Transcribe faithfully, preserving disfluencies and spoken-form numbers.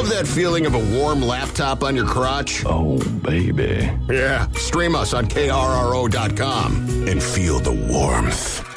Love that feeling of a warm laptop on your crotch? Oh, baby. Yeah, stream us on K R R O dot com and feel the warmth.